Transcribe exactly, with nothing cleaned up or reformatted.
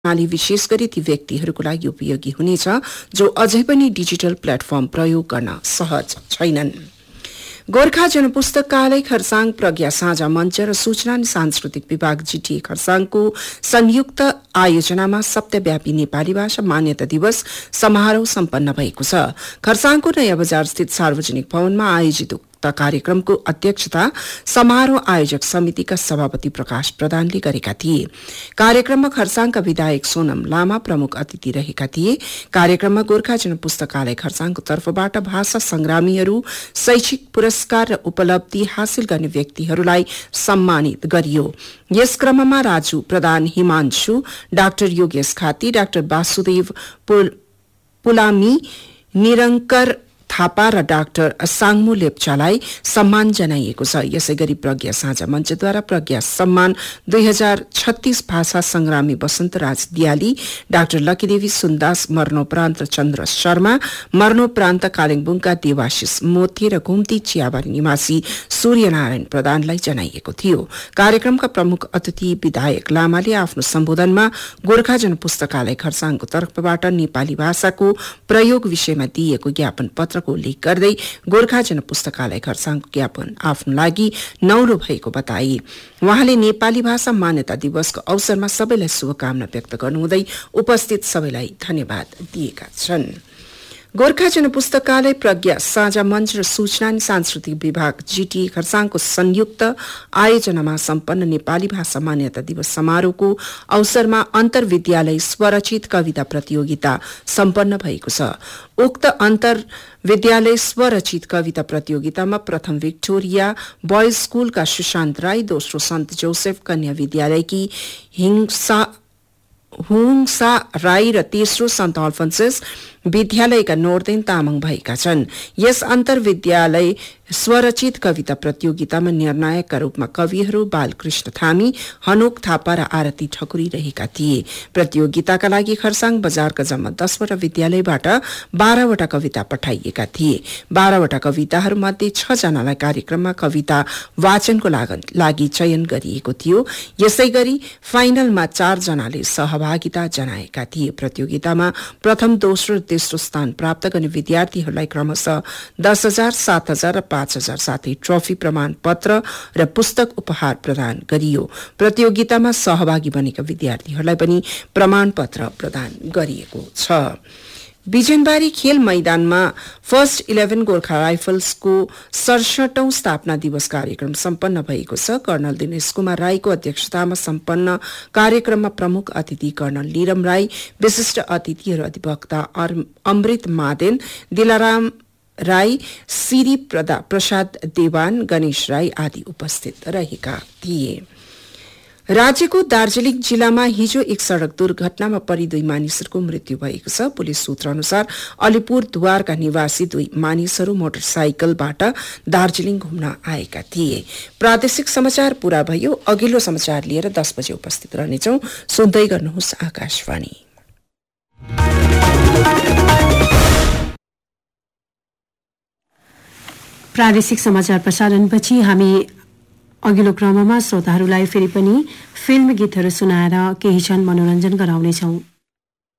प्रणाली विशेष गरी ती व्यक्तिहरूको लागि उपयोगी हुनेछ जो अझै पनि डिजिटल प्लेटफर्म प्रयोग गर्न सहज छैनन्। गोर्खा जनपुस्तकालय खरसाङ प्रज्ञा साझा मञ्च र सूचना अनि सांस्कृतिक विभाग जीटीए खरसाङको संयुक्त आयोजनामा सप्ताहव्यापी नेपाली भाषा मान्यता दिवस समारोह सम्पन्न भएको छ। खरसाङको नयाँ बजार स्थित सार्वजनिक भवनमा आयोजित उक्त कार्यक्रमको अध्यक्षता समारोह आयोजक समितिका सभापति प्रकाश प्रधानले गरेका थिए। कार्यक्रममा खरसाङका विधायक सोनम लामा प्रमुख अतिथि रहेका थिए। कार्यक्रममा गोर्खा जनपुस्तकालय खरसाङको तर्फबाट भाषा संग्रामीहरू, शैक्षिक पुरस्कार र उपलब्धि हासिल गर्ने व्यक्तिहरूलाई सम्मानित गरियो। यस क्रममा राजु प्रधान, हिमांशु, डाक्टर योगेश खाती, डाक्टर वासुदेव पुलामी, निरंकर थापा र डाक्टर साङमु लेप्चालाई सम्मान जनाइएको छ। यसै गरी प्रज्ञा साझा मञ्चद्वारा प्रज्ञा सम्मान दुई हजार छत्तीस भाषा संग्रामी वसन्तराज दियाली, डाक्टर लकीदेवी सुन्दास मरणोपरान्त चन्द्र शर्मा, मरणोपरान्त कालिम्पोङका देवाशिष मोती र घुम्ती चियाबारी निवासी सूर्यनारायण प्रधानलाई जनाइएको थियो। कार्यक्रमका प्रमुख अतिथि विधायक लामाले आफ्नो सम्बोधनमा गोर्खा जनपुस्तकालय खरसाङको तर्फबाट नेपाली भाषाको प्रयोग विषयमा दिएको ज्ञापन पत्र उल्लेख गर्दै गोर्खा जनपुस्तकालय खरसाङको ज्ञापन आफ्नो लागि नौलो भएको बताए। उहाँले नेपाली भाषा मान्यता दिवसको अवसरमा सबैलाई शुभकामना व्यक्त गर्नुहुँदै उपस्थित सबैलाई धन्यवाद दिएका छन्। गोर्खा जनपुस्तकालय प्रज्ञा साझा मञ्च र सूचना अनि सांस्कृतिक विभाग जीटीए खरसाङको संयुक्त आयोजनामा सम्पन्न नेपाली भाषा मान्यता दिवस समारोहको अवसरमा अन्तर्विद्यालय स्वरचित कविता प्रतियोगिता सम्पन्न भएको छ। उक्त अन्तर विद्यालय स्वरचित कविता प्रतियोगितामा प्रथम विक्टोरिया बोयज स्कूलका सुशान्त राई, दोस्रो सन्त जोसेफ कन्या विद्यालयकी हिंसा हुङसा राई र तेस्रो सन्त अल्फन्सस विद्यालयका नोर्देन तामाङ भएका छन्। यस अन्तर्विद्यालय स्वरचित कविता प्रतियोगितामा निर्णायकका रूपमा कविहरू बालकृष्ण थामी, हनोक थापा र आरती ठकुरी रहेका थिए। प्रतियोगिताका लागि खरसाङ बजारका जम्मा दसवटा विद्यालयबाट बाह्रवटा कविता पठाइएका थिए। बाह्रवटा कविताहरूमध्ये छ जनालाई कार्यक्रममा कविता वाचनको लागि चयन गरिएको थियो। यसै गरी फाइनलमा चार जनाले सहभागिता जनाएका थिए। प्रतियोगितामा प्रथम, दोस्रो र तेस्रो स्थान प्राप्त गर्ने विद्यार्थीहरूलाई क्रमशः दस हजार, सात हजार र पाँच हजार साथै ट्रफी, प्रमाण पत्र र पुस्तक उपहार प्रदान गरियो। प्रतियोगितामा सहभागी बनेका विद्यार्थीहरूलाई पनि प्रमाण पत्र प्रदान गरिएको छ। बिजनबारी खेल मैदानमा फर्स्ट इलेभेन गोर्खा राइफल्सको सडसठौं स्थापना दिवस कार्यक्रम सम्पन्न भएको छ। कर्नल दिनेश कुमार राईको अध्यक्षतामा सम्पन्न कार्यक्रममा प्रमुख अतिथि कर्नल निरम राई, विशिष्ट अतिथिहरू अधिवक्ता अमृत मादेन, दिलाराम राई, सिरी प्रसाद देवान, गणेश राई आदि उपस्थित रहेका थिए। राज्यको दार्जीलिङ जिल्लामा हिजो एक सड़क दुर्घटनामा परि दुई मानिसहरूको मृत्यु भएको छ। पुलिस सूत्र अनुसार अलिपुरद्वारका निवासी दुई मानिसहरू मोटरसाइकलबाट दार्जीलिङ घुम्न आएका थिए। प्रादेशिक समाचार पूरा भयो। अघिल्लो समाचार लिएर दस बजे उपस्थित रहनेछौं। सुन्दै गर्नुहोस् आकाशवाणी। प्रादेशिक समाचार प्रसारणपछि हामी अघिल्लो क्रममा श्रोताहरूलाई फेरि पनि फिल्म गीतहरू सुनाएर केही क्षण मनोरञ्जन गराउनेछौं।